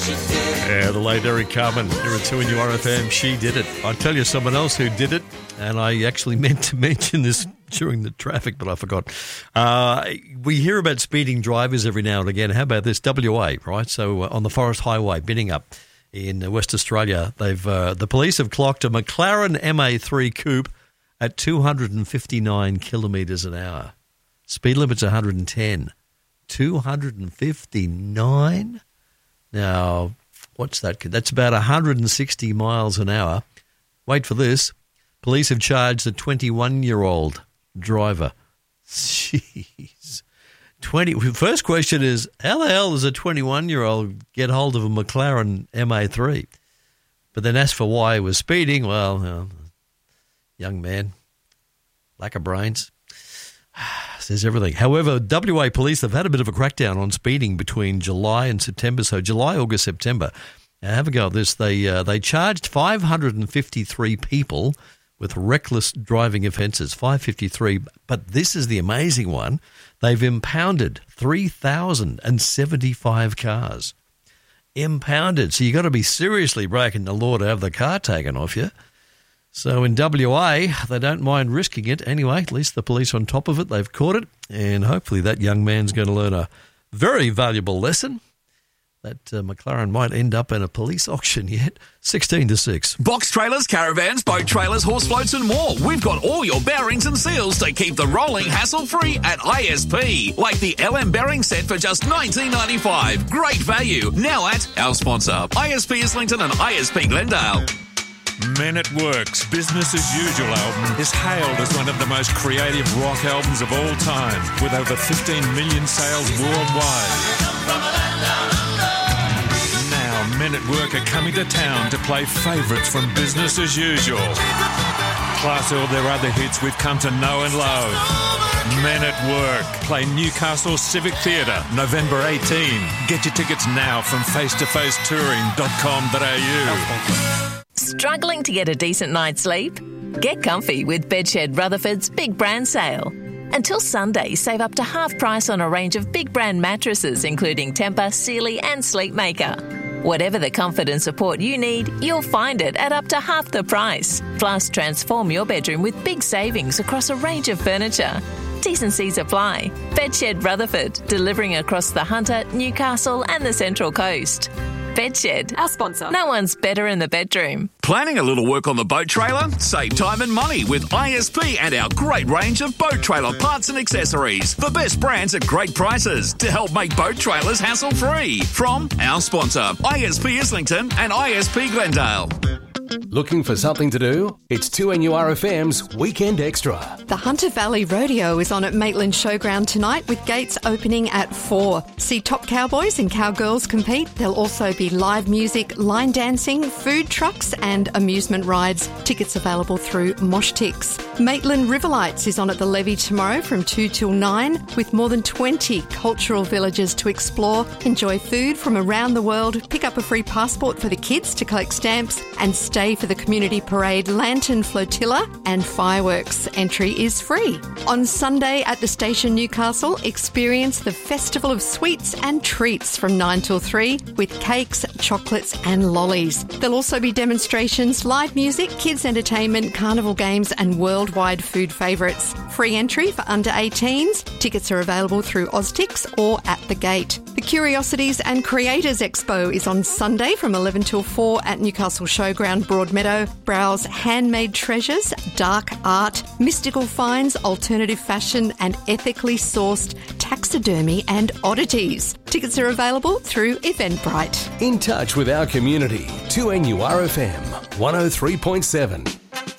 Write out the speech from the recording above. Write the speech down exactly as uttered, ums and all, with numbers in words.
Yeah, the late Eric Carmen here at two N U R F M. She did it. I'll tell you someone else who did it, and I actually meant to mention this during the traffic, but I forgot. Uh, we hear about speeding drivers every now and again. How about this? W A, right? So uh, on the Forest Highway, Binningup in uh, West Australia, they've uh, the police have clocked a McLaren M A three coupe at two hundred fifty-nine kilometres an hour. Speed limit's one hundred ten. two hundred fifty-nine? Now, what's that? That's about one hundred sixty miles an hour. Wait for this. Police have charged a twenty-one-year-old driver. Jeez. twenty. First question is, how the hell does a twenty-one-year-old get hold of a McLaren M A three? But then as for why he was speeding, well, uh, young man, lack of brains. Says everything. However, W A police have had a bit of a crackdown on speeding between July and September. So July, August, September. Now, have a go at this. They uh, they charged five hundred fifty-three people with reckless driving offences. five hundred fifty-three. But this is the amazing one. They've impounded three thousand seventy-five cars. Impounded. So you've got to be seriously breaking the law to have the car taken off you. So in W A, they don't mind risking it. Anyway, at least the police are on top of it. They've caught it. And hopefully that young man's going to learn a very valuable lesson. That uh, McLaren might end up in a police auction yet. sixteen to six. Box trailers, caravans, boat trailers, horse floats and more. We've got all your bearings and seals to keep the rolling hassle-free at I S P. Like the L M bearing set for just nineteen ninety-five. Great value. Now at our sponsor, I S P Islington and I S P Glendale. Men at Work's Business as Usual album is hailed as one of the most creative rock albums of all time, with over fifteen million sales worldwide. Now, Men at Work are coming to town to play favourites from Business as Usual, plus all their other hits we've come to know and love. Men at Work play Newcastle Civic Theatre November eighteenth. Get your tickets now from face to face touring dot com dot a u. Struggling to get a decent night's sleep? Get comfy with Bedshed Rutherford's Big Brand Sale. Until Sunday, save up to half price on a range of big brand mattresses, including Tempur, Sealy and Sleepmaker. Whatever the comfort and support you need, you'll find it at up to half the price. Plus, transform your bedroom with big savings across a range of furniture. T's and C's apply. Bedshed Rutherford, delivering across the Hunter, Newcastle and the Central Coast. Bedshed, our sponsor. No one's better in the bedroom. Planning a little work on the boat trailer? Save time and money with I S P and our great range of boat trailer parts and accessories. The best brands at great prices to help make boat trailers hassle-free. From our sponsor, I S P Islington and I S P Glendale. Looking for something to do? It's two N U R F M's Weekend Extra. The Hunter Valley Rodeo is on at Maitland Showground tonight with gates opening at four. See top cowboys and cowgirls compete. There'll also be live music, line dancing, food trucks and amusement rides. Tickets available through Moshtix. Maitland Riverlights is on at the Levee tomorrow from two till nine with more than twenty cultural villages to explore. Enjoy food from around the world, pick up a free passport for the kids to collect stamps and stay for the community parade, lantern flotilla and fireworks. Entry is free. On Sunday at the station Newcastle, experience the Festival of Sweets and Treats from nine till three with cakes, chocolates and lollies. There'll also be demonstrations, live music, kids entertainment, carnival games and worldwide food favourites. Free entry for under eighteens. Tickets are available through Oztix or at the gate. The Curiosities and Creators Expo is on Sunday from eleven till four at Newcastle Showground, Broadmeadow. Browse handmade treasures, dark art, mystical finds, alternative fashion and ethically sourced taxidermy and oddities. Tickets are available through Eventbrite. In touch with our community, two N U R F M one oh three point seven.